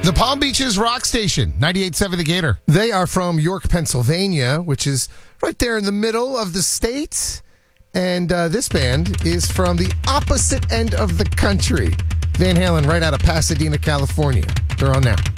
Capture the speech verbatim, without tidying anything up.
The Palm Beaches Rock Station, ninety-eight point seven The Gator. They are from York, Pennsylvania, which is right there in the middle of the state. And uh, this band is from the opposite end of the country. Van Halen right out of Pasadena, California. They're on now.